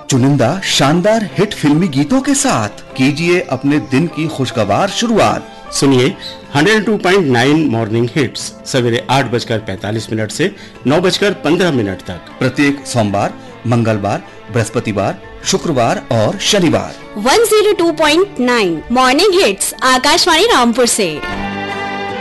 चुनिंदा शानदार हिट फिल्मी गीतों के साथ कीजिए अपने दिन की खुशगवार शुरुआत। सुनिए 102.9 मॉर्निंग हिट्स सवेरे 8:45 से 9:15 तक प्रत्येक सोमवार, मंगलवार, बृहस्पतिवार, शुक्रवार और शनिवार। 102.9 मॉर्निंग हिट्स आकाशवाणी रामपुर से।